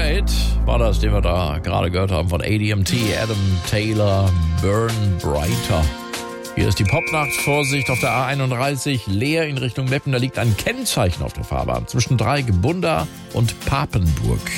Bright war das, den wir da gerade gehört haben von ADMT, Adam Taylor, Burn Brighter. Hier ist die Popnacht, Vorsicht auf der A31, leer in Richtung Meppen. Da liegt ein Kennzeichen auf der Fahrbahn zwischen Dreiggebunda und Papenburg.